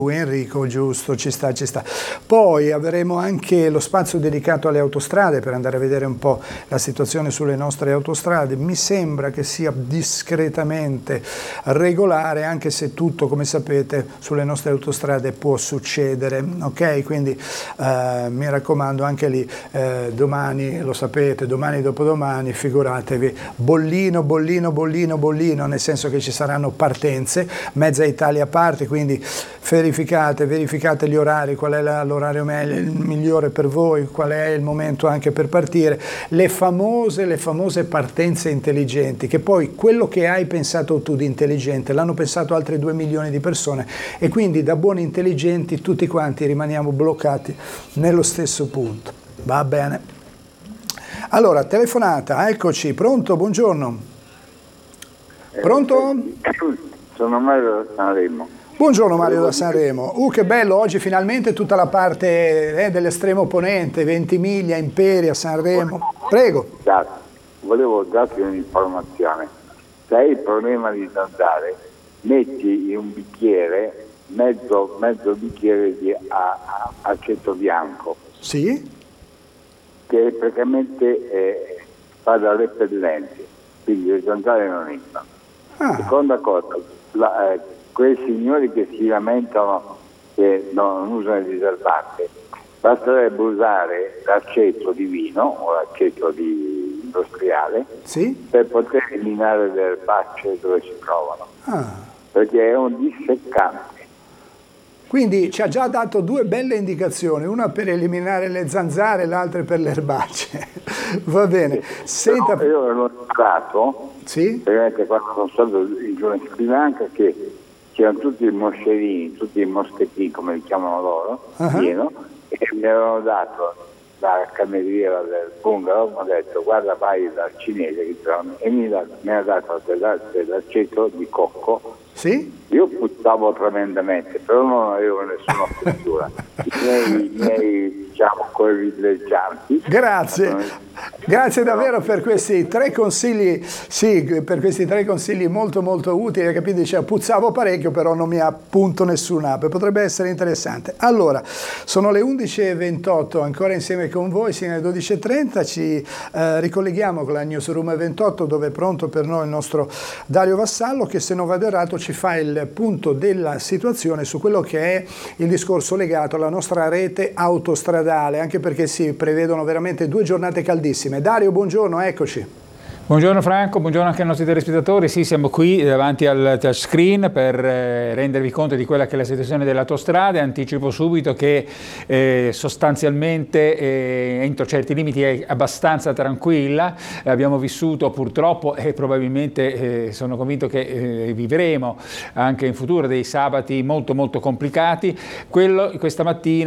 Enrico, giusto, ci sta, ci sta. Poi avremo anche lo spazio dedicato alle autostrade per andare a vedere un po' la situazione sulle nostre autostrade. Mi sembra che sia discretamente regolare, anche se tutto, come sapete, sulle nostre autostrade può succedere, ok? Quindi mi raccomando anche lì, domani, lo sapete, domani dopodomani, figuratevi, bollino, bollino, bollino, bollino, nel senso che ci saranno partenze, mezza Italia parte, quindi verificate gli orari, qual è l'orario migliore per voi, qual è il momento anche per partire, le famose partenze intelligenti, che poi quello che hai pensato tu di intelligente l'hanno pensato altri 2 milioni di persone, e quindi da buoni intelligenti tutti quanti rimaniamo bloccati nello stesso punto. Va bene. Allora, telefonata, eccoci, pronto, buongiorno. Pronto? Sono Mario da Sanremo. Buongiorno Mario da Sanremo. Che bello, oggi finalmente tutta la parte dell'estremo opponente, Ventimiglia, Imperia, Sanremo. Prego. Volevo darti un'informazione. Se hai il problema di zanzare, metti in un bicchiere mezzo bicchiere di aceto bianco. Sì? Che praticamente fa da repellente, quindi le zanzare non entrano. Seconda cosa, quei signori che si lamentano che non usano il diserbante, basterebbe usare l'aceto di vino o l'aceto industriale, sì? Per poter eliminare le erbacce dove si trovano, perché è un disseccante. Quindi ci ha già dato 2 belle indicazioni, una per eliminare le zanzare e l'altra per le erbacce. Va bene. Senta... Io l'ho notato, sì? Perché quando sono stato in giorno in Sri Lanka, che c'erano tutti i moscerini, tutti i moschettini, come li chiamano loro, pieno, e mi avevano dato la cameriera del bungalow, mi ha detto guarda vai dal cinese che e mi ha dato dell'aceto di cocco. Sì? Io puzzavo tremendamente, però non avevo nessuna struttura. I miei diciamo coevilleggianti. Grazie davvero per questi 3 consigli, sì, per questi 3 consigli molto molto utili, capite? Diceva, puzzavo parecchio, però non mi ha appunto ness'ape, potrebbe essere interessante. Allora, sono le 11:28, ancora insieme con voi, sino alle 12:30, ci ricolleghiamo con la Newsroom 28, dove è pronto per noi il nostro Dario Vassallo, che se non vado errato ci fa il punto della situazione su quello che è il discorso legato alla nostra rete autostradale, anche perché si prevedono veramente 2 giornate caldissime. Dario, buongiorno, eccoci. Buongiorno Franco, buongiorno anche ai nostri telespettatori. Sì, siamo qui davanti al touchscreen per rendervi conto di quella che è la situazione delle autostrade. Anticipo subito che sostanzialmente entro certi limiti è abbastanza tranquilla. Abbiamo vissuto purtroppo e probabilmente sono convinto che vivremo anche in futuro dei sabati molto molto complicati. Quello di questa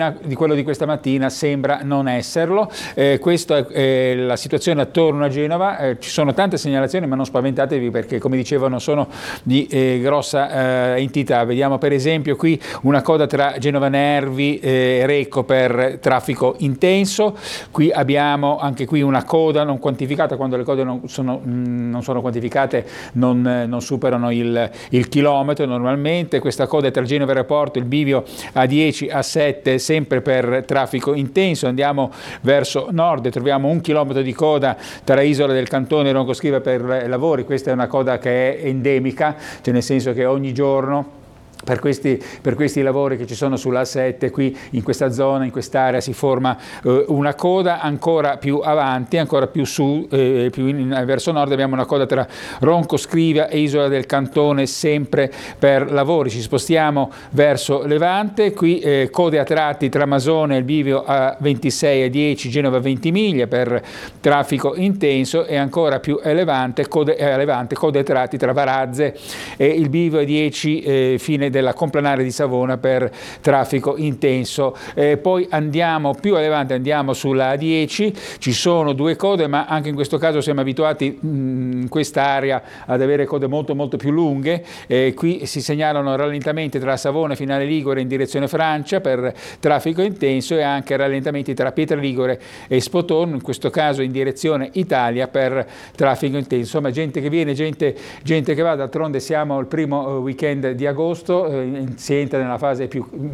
mattina sembra non esserlo. Questa è la situazione attorno a Genova. Ci sono tante segnalazioni, ma non spaventatevi perché, come dicevo, non sono di grossa entità. Vediamo per esempio qui una coda tra Genova Nervi e Recco per traffico intenso. Qui abbiamo anche qui una coda non quantificata. Quando le code non sono quantificate non superano il chilometro normalmente. Questa coda è tra Genova e Aeroporto, il bivio A10, A7, sempre per traffico intenso. Andiamo verso nord e troviamo 1 chilometro di coda tra Isola del Cantone e Roncoscriva per lavori. Questa è una coda che è endemica, cioè nel senso che ogni giorno per questi lavori che ci sono sulla A7, qui in questa zona, in quest'area si forma una coda. Ancora più avanti, ancora più su, verso nord abbiamo una coda tra Roncoscrivia e Isola del Cantone, sempre per lavori. Ci spostiamo verso Levante, qui code a tratti tra Masone e il bivio A26 e 10 Genova Ventimiglia per traffico intenso, e ancora più a Levante code a tratti tra Varazze e il bivio A10 fine della Complanare di Savona per traffico intenso. Poi andiamo più a Levante, andiamo sulla A10, ci sono 2 code, ma anche in questo caso siamo abituati in quest'area ad avere code molto molto più lunghe. Qui si segnalano rallentamenti tra Savona e Finale Ligure in direzione Francia per traffico intenso, e anche rallentamenti tra Pietraligure e Spotorno, in questo caso in direzione Italia per traffico intenso. Insomma, gente che viene, gente che va. D'altronde siamo al primo weekend di agosto, si entra nella fase più